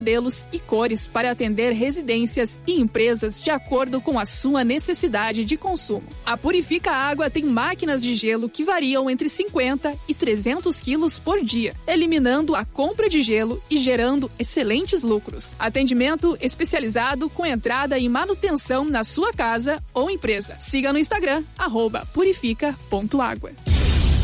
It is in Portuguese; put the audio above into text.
modelos e cores para atender residências e empresas de acordo com a sua necessidade de consumo. A Purifica Água tem máquinas de gelo que variam entre 50 e 300 quilos por dia, eliminando a compra de gelo e gerando excelentes lucros. Atendimento especializado com entrada e manutenção na sua casa ou empresa. Siga no Instagram, @purifica.água.